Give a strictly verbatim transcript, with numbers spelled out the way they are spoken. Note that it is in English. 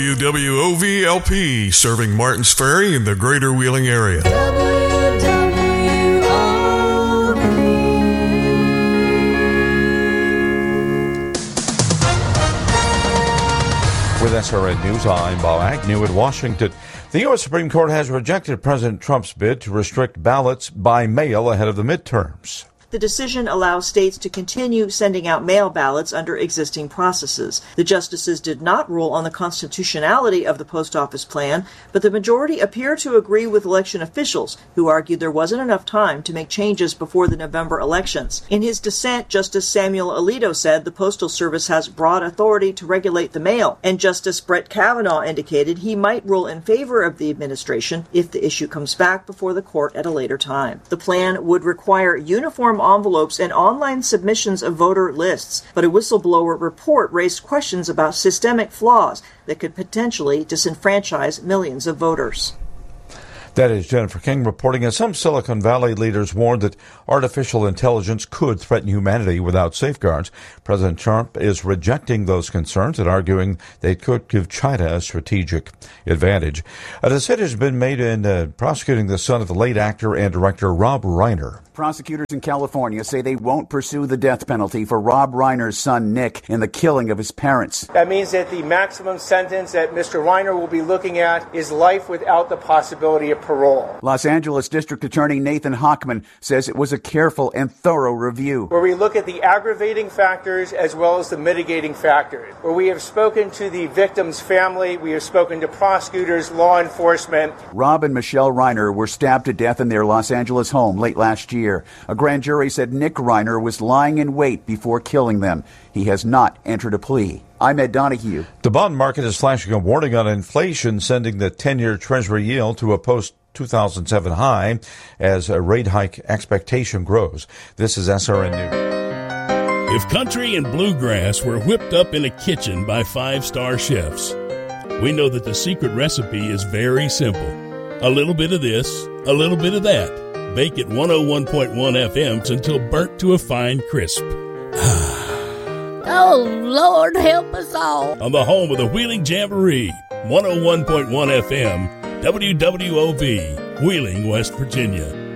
W W O V L P, serving Martins Ferry in the greater Wheeling area. W W O V. With S R N News, I'm Bob Agnew in Washington. The U S Supreme Court has rejected President Trump's bid to restrict ballots by mail ahead of the midterms. The decision allows states to continue sending out mail ballots under existing processes. The justices did not rule on the constitutionality of the post office plan, but the majority appear to agree with election officials who argued there wasn't enough time to make changes before the November elections. In his dissent, Justice Samuel Alito said the Postal Service has broad authority to regulate the mail, and Justice Brett Kavanaugh indicated he might rule in favor of the administration if the issue comes back before the court at a later time. The plan would require uniform envelopes and online submissions of voter lists, but a whistleblower report raised questions about systemic flaws that could potentially disenfranchise millions of voters. That is Jennifer King reporting. As some Silicon Valley leaders warned that artificial intelligence could threaten humanity without safeguards, President Trump is rejecting those concerns and arguing they could give China a strategic advantage. A decision has been made in uh, prosecuting the son of the late actor and director Rob Reiner. Prosecutors in California say they won't pursue the death penalty for Rob Reiner's son, Nick, in the killing of his parents. That means that the maximum sentence that Mister Reiner will be looking at is life without the possibility of parole. Los Angeles District Attorney Nathan Hochman says it was a careful and thorough review, where we look at the aggravating factors as well as the mitigating factors, where we have spoken to the victim's family, we have spoken to prosecutors, law enforcement. Rob and Michelle Reiner were stabbed to death in their Los Angeles home late last year. A grand jury said Nick Reiner was lying in wait before killing them. He has not entered a plea. I'm Ed Donahue. The bond market is flashing a warning on inflation, sending the ten-year Treasury yield to a post-two thousand seven high as a rate hike expectation grows. This is S R N News. If country and bluegrass were whipped up in a kitchen by five-star chefs, we know that the secret recipe is very simple. A little bit of this, a little bit of that. Bake at one oh one point one F M until burnt to a fine crisp. Oh, Lord, help us all. On the home of the Wheeling Jamboree, one oh one point one F M, W W O V, Wheeling, West Virginia.